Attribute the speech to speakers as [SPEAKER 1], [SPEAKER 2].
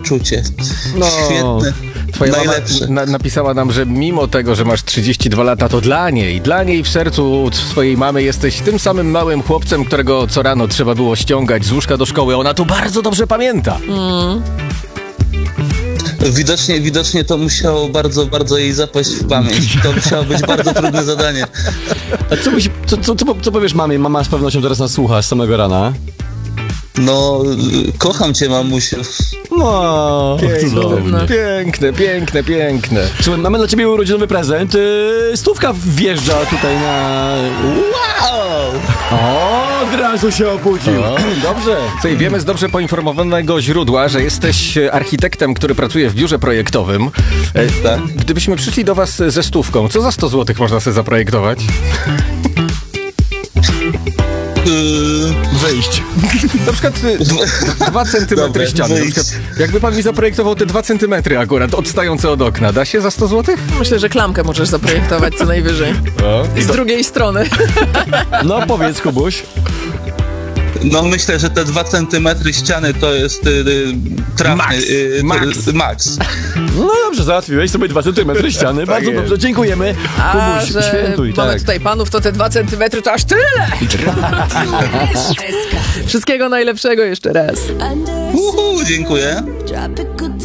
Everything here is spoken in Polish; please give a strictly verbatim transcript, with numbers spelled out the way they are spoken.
[SPEAKER 1] uczucie.
[SPEAKER 2] No,
[SPEAKER 1] Świetne.
[SPEAKER 2] Twoja mama
[SPEAKER 1] Najlepsze.
[SPEAKER 2] na, napisała nam, że mimo tego, że masz trzydzieści dwa lata, to dla niej, dla niej w sercu swojej mamy jesteś tym samym małym chłopcem, którego co rano trzeba było ściągać z łóżka do szkoły. Ona to bardzo dobrze pamięta.
[SPEAKER 3] Mm.
[SPEAKER 1] Widocznie, widocznie to musiało bardzo, bardzo jej zapaść w pamięć. To musiało być bardzo trudne zadanie.
[SPEAKER 4] A co, byś, co, co, co, co powiesz mamie? Mama z pewnością teraz nas słucha z samego rana.
[SPEAKER 1] No, kocham cię, mamusiu.
[SPEAKER 4] No,
[SPEAKER 2] Piękne, piękne, piękne, piękne.
[SPEAKER 4] Słuchaj, mamy dla ciebie urodzinowy prezent. Yy, stówka wjeżdża tutaj na...
[SPEAKER 1] Wow!
[SPEAKER 4] O, od razu się obudził.
[SPEAKER 2] O.
[SPEAKER 4] Dobrze.
[SPEAKER 2] Słuchaj, wiemy z dobrze poinformowanego źródła, że jesteś architektem, który pracuje w biurze projektowym. E,
[SPEAKER 1] Tak.
[SPEAKER 2] Gdybyśmy przyszli do was ze stówką, co za sto złotych można sobie zaprojektować?
[SPEAKER 1] Yy,
[SPEAKER 4] Wyjść.
[SPEAKER 2] Na przykład y, dwa centymetry
[SPEAKER 1] Dobra,
[SPEAKER 2] ściany. Na
[SPEAKER 1] wyjść.
[SPEAKER 2] przykład, jakby pan mi zaprojektował te dwa centymetry akurat, odstające od okna, da się za sto złotych?
[SPEAKER 3] Myślę, że klamkę możesz zaprojektować co najwyżej.
[SPEAKER 2] O.
[SPEAKER 3] Z drugiej strony.
[SPEAKER 4] No powiedz, Kubuś.
[SPEAKER 1] No myślę, że te dwa centymetry ściany to jest y, y, trafny.
[SPEAKER 2] Max.
[SPEAKER 1] Y,
[SPEAKER 2] Max.
[SPEAKER 1] y, max.
[SPEAKER 4] No dobrze, załatwiłeś sobie dwa centymetry ściany. Bardzo
[SPEAKER 2] jest.
[SPEAKER 4] dobrze, dziękujemy.
[SPEAKER 3] A
[SPEAKER 4] Kubuś,
[SPEAKER 3] że
[SPEAKER 4] świętuj,
[SPEAKER 3] mamy
[SPEAKER 4] tak.
[SPEAKER 3] tutaj panów, to te dwa centymetry to aż tyle! Wszystkiego najlepszego jeszcze raz.
[SPEAKER 1] Uhu, dziękuję.
[SPEAKER 5] Tropical